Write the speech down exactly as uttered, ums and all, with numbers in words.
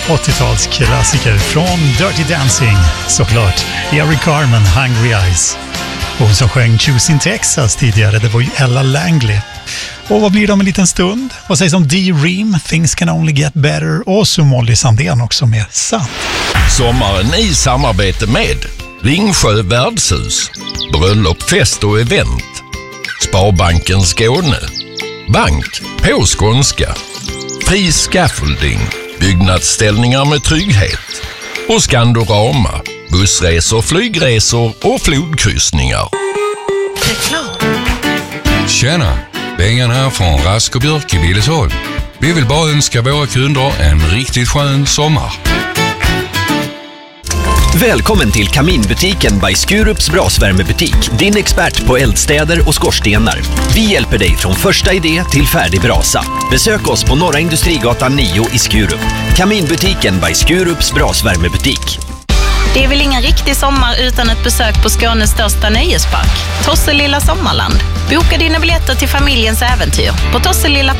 åttiotalsklassiker från Dirty Dancing, såklart. Eric Carmen, Hungry Eyes. Och hon som sjöng Choosing Texas tidigare, det var ju Ella Langley. Och vad blir det om en liten stund? Vad sägs om D-Ream, Things Can Only Get Better, och så Molly Sandén också med Sant. Sommaren i samarbete med Ringsjö värdshus, bröllop, fest och event, Sparbanken Skåne, Bank på skånska, Fri Scaffolding, byggnadsställningar med trygghet och Skandorama, bussresor, flygresor och flodkryssningar. Reklam. Tjena, Bengan här från Rask och Björk i Billesholm. Vi vill bara önska våra kunder en riktigt skön sommar. Välkommen till Kaminbutiken by Skurups brasvärmebutik. Din expert på eldstäder och skorstenar. Vi hjälper dig från första idé till färdig brasa. Besök oss på Norra Industrigatan nio i Skurup. Kaminbutiken by Skurups brasvärmebutik. Det är väl ingen riktig sommar utan ett besök på Skånes största nöjespark, Tosselilla Sommarland. Boka dina biljetter till familjens äventyr på tosselilla